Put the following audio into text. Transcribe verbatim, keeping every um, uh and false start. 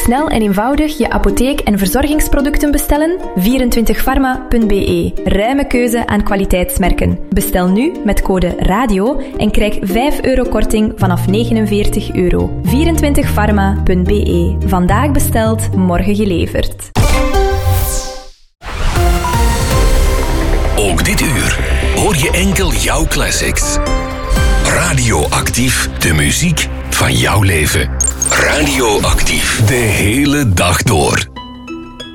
snel en eenvoudig je apotheek- en verzorgingsproducten bestellen? vierentwintig pharma punt b e. Ruime keuze aan kwaliteitsmerken. Bestel nu met code RADIO en krijg vijf euro korting vanaf negenenveertig euro. vierentwintig pharma punt b e. Vandaag besteld, morgen geleverd. Ook dit uur hoor je enkel jouw classics. Radioactief, de muziek van jouw leven. Radioactief, de hele dag door.